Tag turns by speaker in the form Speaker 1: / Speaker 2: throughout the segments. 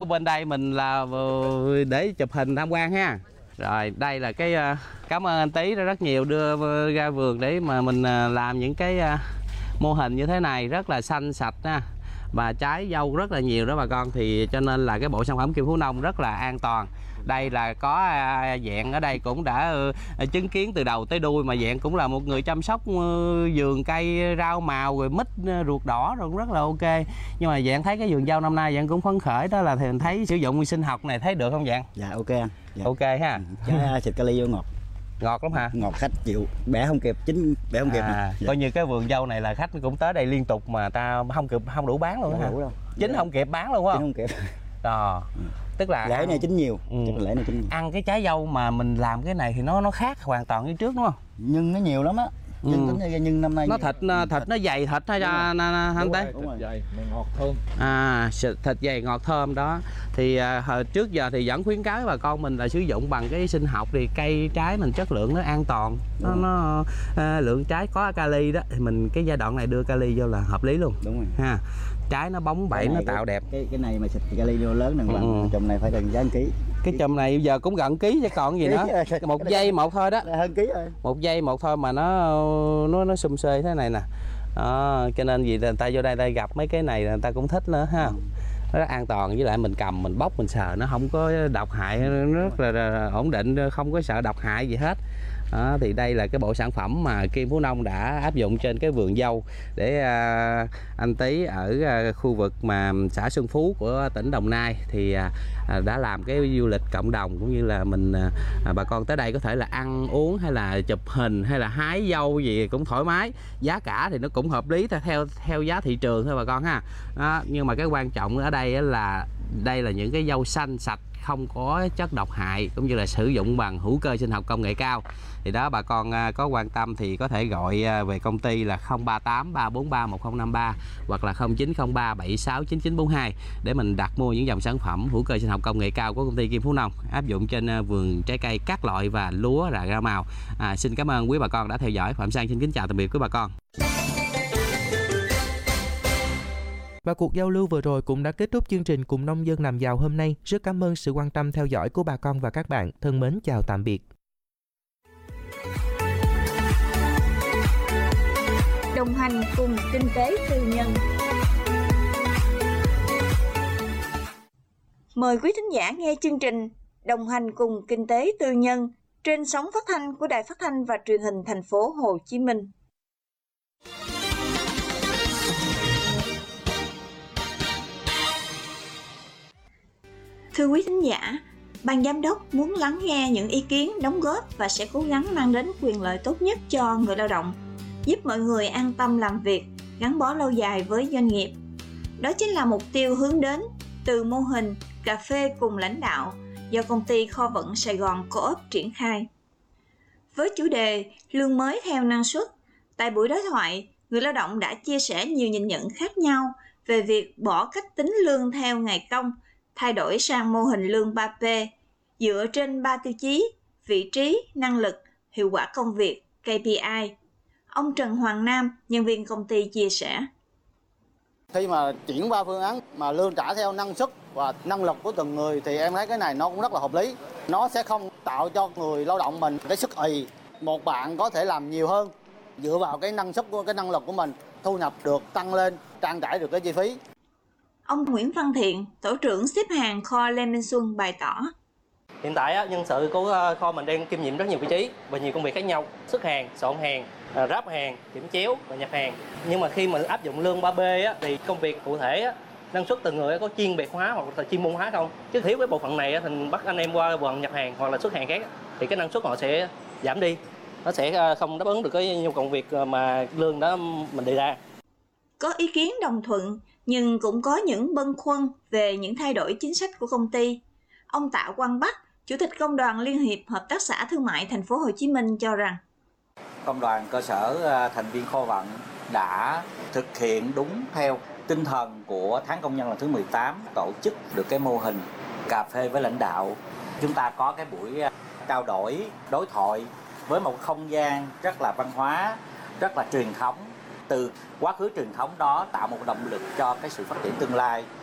Speaker 1: bên đây mình là để chụp hình tham quan ha. Rồi đây là cái cảm ơn anh Tý rất nhiều đưa ra vườn để mà mình làm những cái mô hình như thế này rất là xanh sạch ha. Và trái dâu rất là nhiều đó bà con, thì cho nên là cái bộ sản phẩm Kim Phú Nông rất là an toàn. Đây là có Dạng ở đây cũng đã chứng kiến từ đầu tới đuôi, mà Dạng cũng là một người chăm sóc vườn cây rau màu rồi mít ruột đỏ rồi cũng rất là ok. Nhưng mà Dạng thấy cái vườn dâu năm nay Dạng cũng phấn khởi, đó là thì mình thấy sử dụng nguyên sinh học này thấy được không Dạng?
Speaker 2: Dạ ok anh. Dạ.
Speaker 1: Ok ha.
Speaker 2: Trái xịt kali vô ngọt.
Speaker 1: Ngọt lắm hả?
Speaker 2: Ngọt khách chịu, bẻ không kịp, chín bẻ không kịp.
Speaker 1: Dạ. Coi như cái vườn dâu này là khách cũng tới đây liên tục mà ta không đủ bán luôn hả? Chín không kịp bán luôn không?
Speaker 2: Chín không kịp.
Speaker 1: Rồi. Tức là
Speaker 2: lễ này chín nhiều. Lễ này chín nhiều.
Speaker 1: Ăn cái trái dâu mà mình làm cái này thì nó khác hoàn toàn với trước đúng không?
Speaker 2: Nhưng nó nhiều lắm á. Nhưng năm nay
Speaker 1: nó thịt nó dày thịt hay cho anh Tý?
Speaker 3: Thịt dày mà ngọt thơm.
Speaker 1: Thịt dày ngọt thơm đó. Thì hồi trước giờ thì vẫn khuyến cáo bà con mình là sử dụng bằng cái sinh học thì cây trái mình chất lượng nó an toàn, nó lượng trái có kali đó thì mình cái giai đoạn này đưa kali vô là hợp lý luôn.
Speaker 2: Đúng rồi
Speaker 1: ha. Trái nó bóng bẩy nó tạo đẹp.
Speaker 2: Cái này mà xịt kali vô lớn nè, chùm này phải gần giá 1 ký.
Speaker 1: Cái chùm này giờ cũng gần ký chứ còn gì nữa. 1 giây một thôi đó.
Speaker 2: Hơn ký rồi.
Speaker 1: 1 giây một thôi mà nó sum xê thế này nè. Cho nên gì người ta vô đây ta gặp mấy cái này người ta cũng thích nữa ha. Nó rất an toàn, với lại mình cầm mình bóc mình sờ nó không có độc hại, rất là ổn định, không có sợ độc hại gì hết. Thì đây là cái bộ sản phẩm mà Kim Phú Nông đã áp dụng trên cái vườn dâu để anh Tý ở khu vực mà xã Xuân Phú của tỉnh Đồng Nai thì đã làm cái du lịch cộng đồng, cũng như là mình bà con tới đây có thể là ăn uống hay là chụp hình hay là hái dâu gì cũng thoải mái. Giá cả thì nó cũng hợp lý theo giá thị trường thôi bà con ha. Nhưng mà cái quan trọng ở đây là những cái dâu xanh sạch, không có chất độc hại, cũng như là sử dụng bằng hữu cơ sinh học công nghệ cao. Thì đó bà con có quan tâm thì có thể gọi về công ty là 038 343 1053 hoặc là 0903 76 9942 để mình đặt mua những dòng sản phẩm hữu cơ sinh học công nghệ cao của công ty Kim Phú Nông áp dụng trên vườn trái cây các loại và lúa và rau màu. Xin cảm ơn quý bà con đã theo dõi. Phạm Sang xin kính chào tạm biệt quý bà con.
Speaker 4: Và cuộc giao lưu vừa rồi cũng đã kết thúc chương trình Cùng Nông Dân Làm Giàu hôm nay. Rất cảm ơn sự quan tâm theo dõi của bà con và các bạn. Thân mến chào tạm biệt.
Speaker 5: Đồng hành cùng kinh tế tư nhân. Mời quý thính giả nghe chương trình Đồng hành cùng kinh tế tư nhân trên sóng phát thanh của Đài Phát thanh và Truyền hình thành phố Hồ Chí Minh. Thưa quý thính giả, ban giám đốc muốn lắng nghe những ý kiến đóng góp và sẽ cố gắng mang đến quyền lợi tốt nhất cho người lao động, giúp mọi người an tâm làm việc, gắn bó lâu dài với doanh nghiệp. Đó chính là mục tiêu hướng đến từ mô hình cà phê cùng lãnh đạo do công ty Kho vận Sài Gòn Co-op triển khai. Với chủ đề lương mới theo năng suất, tại buổi đối thoại, người lao động đã chia sẻ nhiều nhìn nhận khác nhau về việc bỏ cách tính lương theo ngày công, thay đổi sang mô hình lương 3P, dựa trên 3 tiêu chí: vị trí, năng lực, hiệu quả công việc, KPI. Ông Trần Hoàng Nam, nhân viên công ty chia sẻ.
Speaker 6: Khi mà chuyển qua phương án mà lương trả theo năng suất và năng lực của từng người thì em thấy cái này nó cũng rất là hợp lý. Nó sẽ không tạo cho người lao động mình cái sức ì. Một bạn có thể làm nhiều hơn dựa vào cái năng suất của cái năng lực của mình, thu nhập được tăng lên, trang trải được cái chi phí.
Speaker 5: Ông Nguyễn Văn Thiện, tổ trưởng xếp hàng kho Lê Minh Xuân bày tỏ.
Speaker 7: Hiện tại nhân sự của kho mình đang kiêm nhiệm rất nhiều vị trí và nhiều công việc khác nhau: xuất hàng, soạn hàng, ráp hàng, kiểm chéo và nhập hàng. Nhưng mà khi mà áp dụng lương 3B thì công việc cụ thể năng suất từng người có chuyên biệt hóa hoặc là chuyên môn hóa không, chứ thiếu cái bộ phận này thì bắt anh em qua phần nhập hàng hoặc là xuất hàng khác thì cái năng suất họ sẽ giảm đi, nó sẽ không đáp ứng được cái nhu cầu công việc mà lương đó mình đề ra.
Speaker 5: Có ý kiến đồng thuận nhưng cũng có những băn khoăn về những thay đổi chính sách của công ty. Ông Tạ Quang Bắc, Chủ tịch Công đoàn Liên hiệp Hợp tác xã Thương mại Thành phố Hồ Chí Minh cho rằng
Speaker 8: công đoàn cơ sở thành viên Kho vận đã thực hiện đúng theo tinh thần của tháng công nhân lần thứ 18, tổ chức được cái mô hình cà phê với lãnh đạo. Chúng ta có cái buổi trao đổi, đối thoại với một không gian rất là văn hóa, rất là truyền thống. Từ quá khứ truyền thống đó tạo một động lực cho cái sự phát triển tương lai.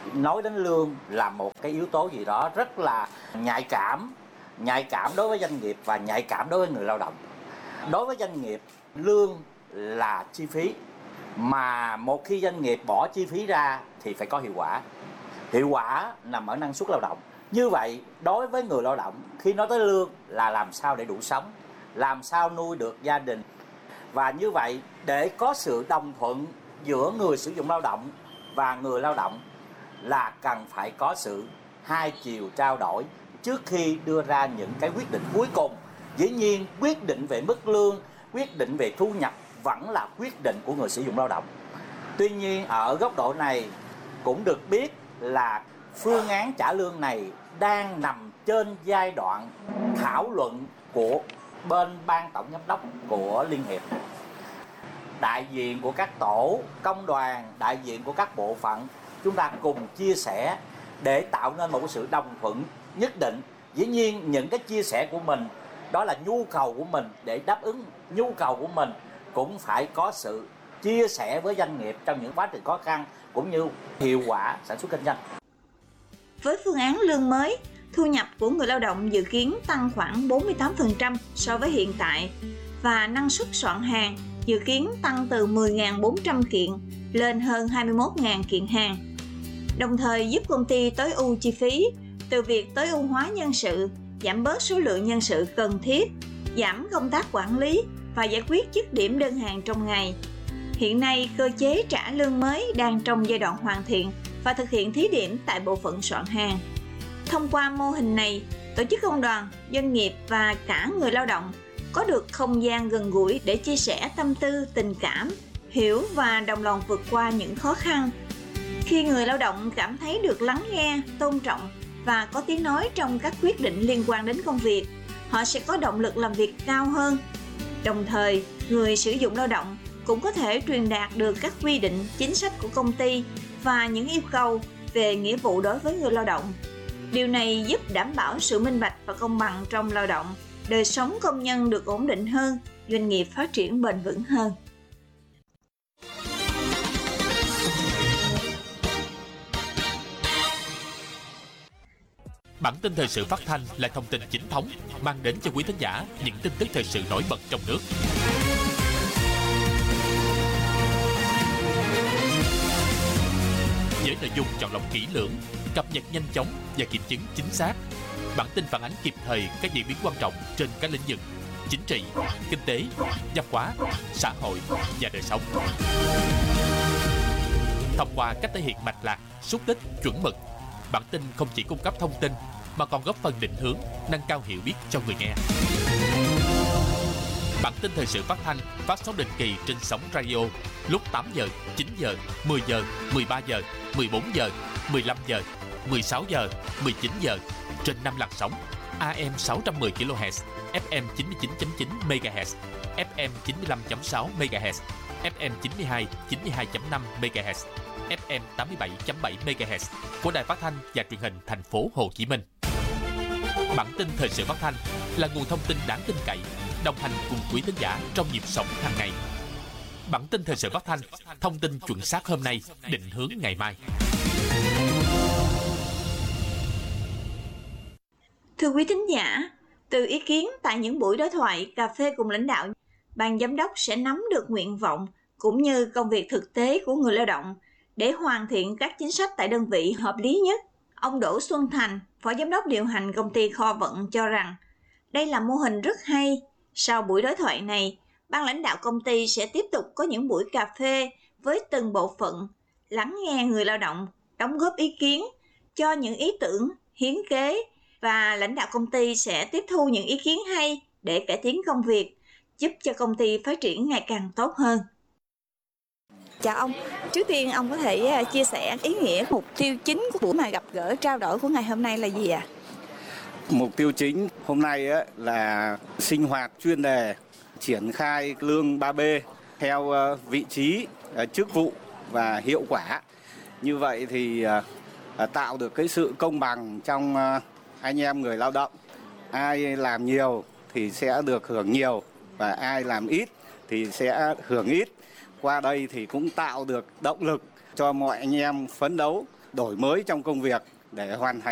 Speaker 8: Nói đến lương là một cái yếu tố gì đó rất là nhạy cảm đối với doanh nghiệp và nhạy cảm đối với người lao động. Đối với doanh nghiệp, lương là chi phí, mà một khi doanh nghiệp bỏ chi phí ra thì phải có hiệu quả. Hiệu quả nằm ở năng suất lao động. Như vậy, đối với người lao động, khi nói tới lương là làm sao để đủ sống, làm sao nuôi được gia đình. Và như vậy, để có sự đồng thuận giữa người sử dụng lao động và người lao động là cần phải có sự hai chiều trao đổi trước khi đưa ra những cái quyết định cuối cùng. Dĩ nhiên, quyết định về mức lương, quyết định về thu nhập vẫn là quyết định của người sử dụng lao động. Tuy nhiên, ở góc độ này cũng được biết là phương án trả lương này đang nằm trên giai đoạn thảo luận của bên ban tổng giám đốc của Liên hiệp. Đại diện của các tổ, công đoàn, đại diện của các bộ phận, chúng ta cùng chia sẻ để tạo nên một sự đồng thuận nhất định. Dĩ nhiên những cái chia sẻ của mình đó là nhu cầu của mình, để đáp ứng nhu cầu của mình cũng phải có sự chia sẻ với doanh nghiệp trong những quá trình khó khăn cũng như hiệu quả sản xuất kinh doanh.
Speaker 5: Với phương án lương mới, thu nhập của người lao động dự kiến tăng khoảng 48% so với hiện tại và năng suất soạn hàng dự kiến tăng từ 10.400 kiện lên hơn 21.000 kiện hàng. Đồng thời giúp công ty tối ưu chi phí từ việc tối ưu hóa nhân sự, giảm bớt số lượng nhân sự cần thiết, giảm công tác quản lý và giải quyết dứt điểm đơn hàng trong ngày. Hiện nay, cơ chế trả lương mới đang trong giai đoạn hoàn thiện và thực hiện thí điểm tại bộ phận soạn hàng. Thông qua mô hình này, tổ chức công đoàn, doanh nghiệp và cả người lao động có được không gian gần gũi để chia sẻ tâm tư, tình cảm, hiểu và đồng lòng vượt qua những khó khăn. Khi người lao động cảm thấy được lắng nghe, tôn trọng và có tiếng nói trong các quyết định liên quan đến công việc, họ sẽ có động lực làm việc cao hơn. Đồng thời, người sử dụng lao động cũng có thể truyền đạt được các quy định, chính sách của công ty và những yêu cầu về nghĩa vụ đối với người lao động. Điều này giúp đảm bảo sự minh bạch và công bằng trong lao động, đời sống công nhân được ổn định hơn, doanh nghiệp phát triển bền vững hơn.
Speaker 3: Bản tin thời sự phát thanh là thông tin chính thống, mang đến cho quý thính giả những tin tức thời sự nổi bật trong nước. Với nội dung chọn lọc kỹ lưỡng, cập nhật nhanh chóng và kiểm chứng chính xác. Bản tin phản ánh kịp thời các diễn biến quan trọng trên các lĩnh vực chính trị, kinh tế, văn hóa, xã hội và đời sống. Thông qua cách thể hiện mạch lạc, xúc tích, chuẩn mực, bản tin không chỉ cung cấp thông tin mà còn góp phần định hướng, nâng cao hiểu biết cho người nghe. Bản tin thời sự phát thanh phát sóng định kỳ trên sóng radio lúc 8 giờ, 9 giờ, 10 giờ, 13 giờ, 14 giờ, 15 giờ, 16 giờ, 19 giờ trên 5 làn sóng AM 610 kHz, FM 99.9 MHz, FM 95.6 MHz, FM 92, 92.5 MHz, FM 87.7 MHz của Đài Phát thanh và Truyền hình Thành phố Hồ Chí Minh. Bản tin thời sự phát thanh là nguồn thông tin đáng tin cậy, đồng hành cùng quý thính giả trong nhịp sống hàng ngày. Bản tin thời sự phát thanh, thông tin chuẩn xác hôm nay, định hướng ngày mai.
Speaker 5: Thưa quý thính giả, từ ý kiến tại những buổi đối thoại cà phê cùng lãnh đạo, ban giám đốc sẽ nắm được nguyện vọng cũng như công việc thực tế của người lao động để hoàn thiện các chính sách tại đơn vị hợp lý nhất. Ông Đỗ Xuân Thành, Phó Giám đốc điều hành công ty Kho Vận cho rằng đây là mô hình rất hay. Sau buổi đối thoại này, ban lãnh đạo công ty sẽ tiếp tục có những buổi cà phê với từng bộ phận, lắng nghe người lao động, đóng góp ý kiến, cho những ý tưởng, hiến kế và lãnh đạo công ty sẽ tiếp thu những ý kiến hay để cải tiến công việc, giúp cho công ty phát triển ngày càng tốt hơn.
Speaker 9: Chào ông, trước tiên ông có thể chia sẻ ý nghĩa, mục tiêu chính của buổi mà gặp gỡ trao đổi của ngày hôm nay là gì ạ?
Speaker 10: Mục tiêu chính hôm nay là sinh hoạt chuyên đề, triển khai lương 3B theo vị trí, chức vụ và hiệu quả. Như vậy thì tạo được cái sự công bằng trong anh em người lao động. Ai làm nhiều thì sẽ được hưởng nhiều và ai làm ít thì sẽ hưởng ít. Qua đây thì cũng tạo được động lực cho mọi anh em phấn đấu đổi mới trong công việc để hoàn thành